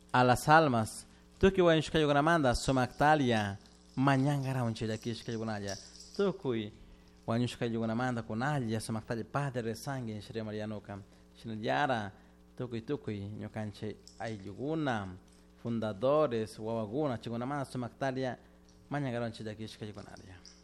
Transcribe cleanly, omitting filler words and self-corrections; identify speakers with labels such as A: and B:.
A: a las almas. Tuki wa nshka yuganamanda somaktalia manyangara unchida kishka yuganaya. Tukui wa nshka yuganamanda kunalia somaktalia padre sangue en Shri Marianoka. Shinayara tukui nyokanche ayuguna fundadores wawaguna chigunamanda somaktalia manyangara unchida kishka yuganaya.